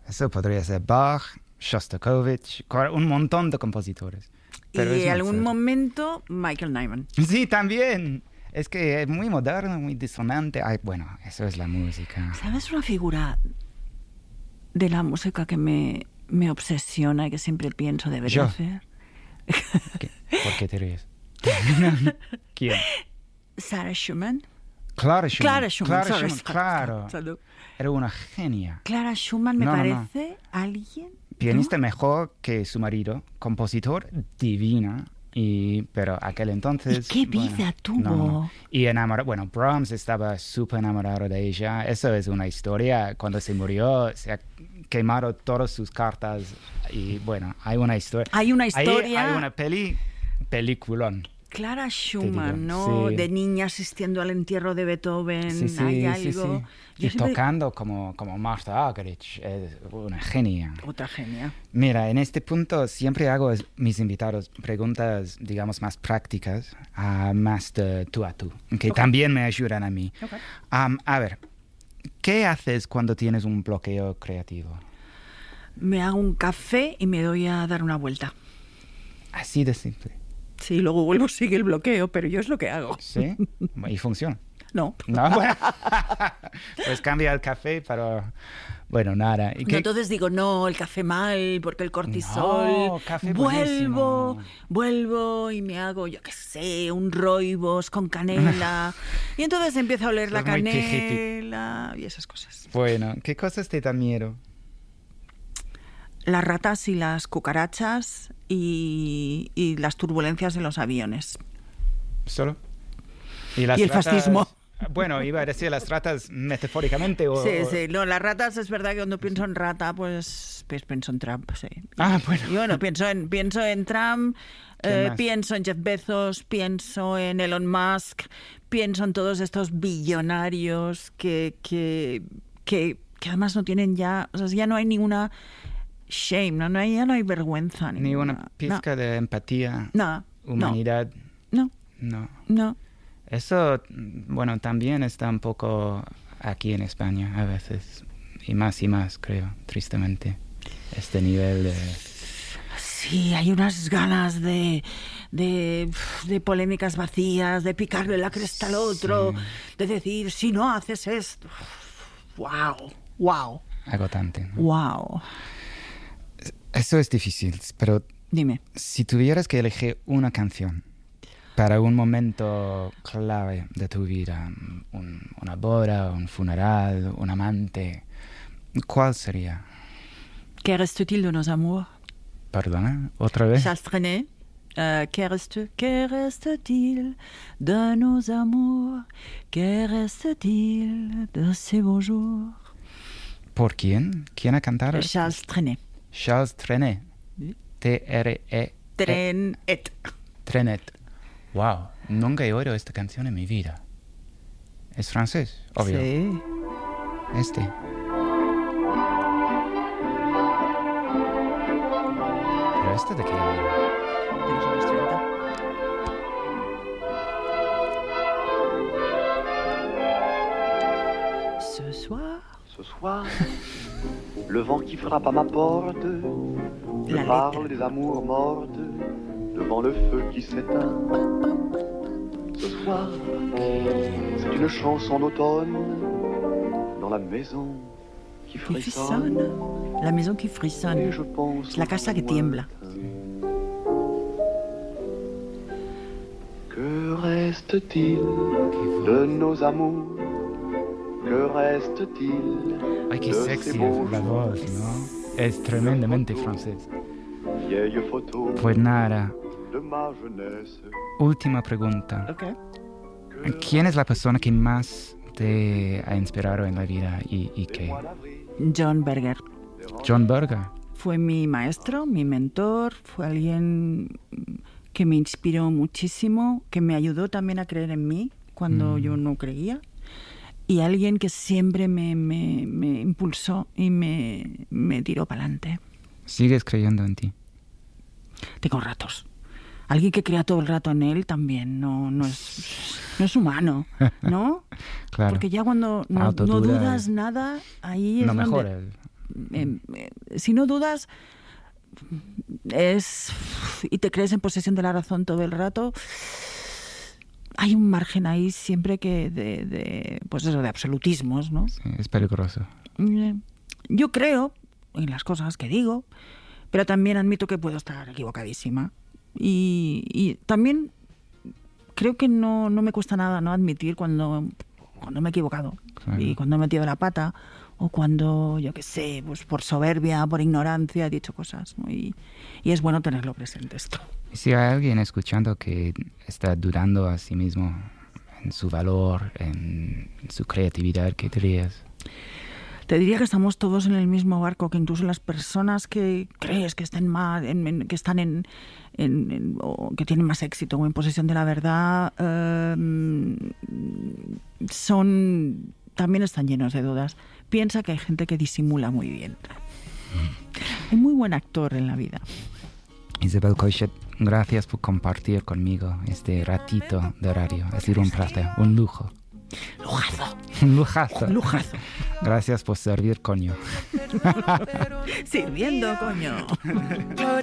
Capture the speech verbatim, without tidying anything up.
Eso podría ser Bach, Shostakovich, un montón de compositores. Pero y en algún momento Michael Nyman. Sí, también. Es que es muy moderno, muy disonante. Ay, bueno, eso es la música. ¿Sabes una figura de la música que me, me obsesiona y que siempre pienso debería Yo. hacer? ¿Qué? ¿Por qué te ríes? ¿Quién? Sarah Schumann. Clara Schumann. Clara Schumann, Clara sorry, Schumann, Scott, claro. Scott, salud. Era una genia. Clara Schumann me No, no, parece no. alguien... Pianista ¿no? mejor que su marido, compositor divina, y, pero aquel entonces... ¿Y qué bueno, vida tuvo? no, no. Y enamorado, bueno, Brahms estaba súper enamorado de ella. Eso es una historia. Cuando se murió, se ha quemado todas sus cartas. Y bueno, hay una historia. Hay una historia... Hay, hay una peli, peliculón. Clara Schumann, digo, ¿no? sí. De niña asistiendo al entierro de Beethoven. Sí, sí, hay sí, algo... sí. Yo Y siempre- tocando como, como Martha Argerich, es una genia. Otra genia. Mira, en este punto siempre hago a mis invitados preguntas, digamos, más prácticas, uh, más de tú a tú, que Okay. también me ayudan a mí. Okay. Um, a ver, ¿qué haces cuando tienes un bloqueo creativo? Me hago un café y me doy a dar una vuelta. Así de simple. Sí, luego vuelvo, sigue el bloqueo, pero yo es lo que hago. ¿Sí? Y funciona. No. No, bueno. Pues cambia el café, pero bueno, nada. ¿Y No, qué- entonces digo, no, el café mal, porque el cortisol. No, café vuelvo, buenísimo. vuelvo y me hago, yo qué sé, un rooibos con canela. Y entonces empiezo a oler la Sos muy canela y esas cosas. Bueno, ¿qué cosas te dan miedo? Las ratas y las cucarachas y, y las turbulencias de los aviones. ¿Solo? ¿Y, las Y el ratas- fascismo. Bueno, iba a decir las ratas metafóricamente o... Sí, sí, no, las ratas es verdad que cuando pienso en rata, pues, pues pienso en Trump, sí. Ah, bueno. Y bueno, pienso en, pienso en Trump, ¿Quién eh, más? pienso en Jeff Bezos, pienso en Elon Musk, pienso en todos estos billonarios que, que, que, que además no tienen ya, o sea, ya no hay ninguna shame, no, no hay, ya no hay vergüenza. Ni ninguna. una pizca de empatía, No, no, humanidad, no, no. no. Eso, bueno, también está un poco aquí en España a veces, y más y más, creo, tristemente, este nivel de... Sí, hay unas ganas de, de, de polémicas vacías, de picarle la cresta al otro, Sí. de decir, si no haces esto. Wow, wow, agotante, ¿no? wow. Eso es difícil, pero Dime. si tuvieras que elegir una canción para un momento clave de tu vida, un- una boda, un funeral, un amante, ¿cuál sería? Que reste-t-il de nos amours? ¿Perdona? ¿Otra vez? Charles Trenet. Euh, que reste, que reste-t-il de nos amours? Que reste-t-il de ces beaux jours? ¿Por quién? ¿Quién ha cantado? Charles Trenet. Charles Trenet. Sí. T R E Trenet. Trenet. Wow, nunca he oído esta canción en mi vida. ¿Es francés? Obvio. Sí. Este. ¿Pero este de qué año? De los años treinta. Ce soir. Ce soir, le vent qui frappe à ma porte La me parle lettre. des amours mortes devant le feu qui s'éteint. Ce soir, c'est une chanson d'automne dans la maison qui Qui frissonne. frissonne. La maison qui Et frissonne. je pense Es la casa que au tiembla. lointain. Que reste-t-il de nos amours? Que reste-t-il Ay, qué de sexy ces beaux la jours? voz, ¿no? Es tremendamente francés. Vieille photo Pues nada, de ma jeunesse. última pregunta. Ok. Que ¿Quién es la persona que más te ha inspirado en la vida y, y les qué? mois d'avril, John Berger. les rangs John Berger. Fue mi maestro, mi mentor, fue alguien que me inspiró muchísimo, que me ayudó también a creer en mí cuando Mm. yo no creía, y alguien que siempre me, me, me impulsó y me, me tiró para adelante. ¿Sigues creyendo en ti? Tengo ratos. Alguien que crea todo el rato en él también no, no, es, no es humano, ¿no? Claro. Porque ya cuando no, no Autoduda dudas es- nada, ahí es No donde... mejora. el- eh, eh, si no dudas es y te crees en posesión de la razón todo el rato, hay un margen ahí siempre que de, de pues eso, de absolutismos, ¿no? Sí, es peligroso. Yo creo en las cosas que digo, pero también admito que puedo estar equivocadísima. Y, y también creo que no, no me cuesta nada no admitir cuando, cuando me he equivocado, claro. Y cuando he metido la pata, o cuando, yo qué sé, pues por soberbia, por ignorancia he dicho cosas, ¿no? Y, y es bueno tenerlo presente esto. Si hay alguien escuchando que está dudando a sí mismo en su valor, en su creatividad, ¿qué dirías? Te diría que estamos todos en el mismo barco, que incluso las personas que crees que estén más, en, en, que están en, en, en o que tienen más éxito o en posesión de la verdad, eh, son también están llenos de dudas. Piensa que hay gente que disimula muy bien. Mm. Hay muy buen actor en la vida. Isabel Coixet, gracias por compartir conmigo este ratito de radio. Ha sido un placer, un lujo. Lujazo. Un lujazo. Un lujazo. Gracias por servir, coño. Sirviendo, coño.